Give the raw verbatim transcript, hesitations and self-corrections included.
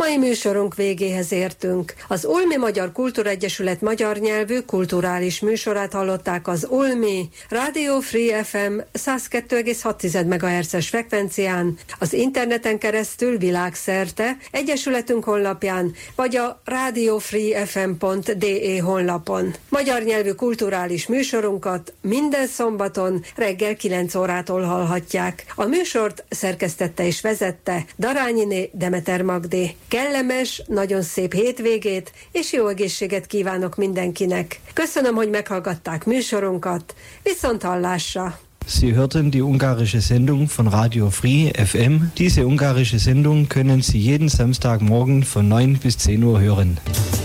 Mai műsorunk végéhez értünk. Az Ulmi Magyar Kultúraegyesület magyar nyelvű kulturális műsorát hallották az Ulmi Radio Free ef em száz kettő egész hat megahertzes frekvencián, az interneten keresztül világszerte, egyesületünk honlapján, vagy a radio free f m pont d e honlapon. Magyar nyelvű kulturális műsorunkat minden szombaton reggel kilenc órától hallhatják. A műsort szerkesztette és vezette Darányiné Demeter Magdi. Kellemes, nagyon szép hétvégét és jó egészséget kívánok mindenkinek. Köszönöm, hogy meghallgatták műsorunkat. Viszont hallásra! Sie hörten die ungarische Sendung von Radio Free ef em. Diese ungarische Sendung können Sie jeden Samstagmorgen von neun bis zehn Uhr hören.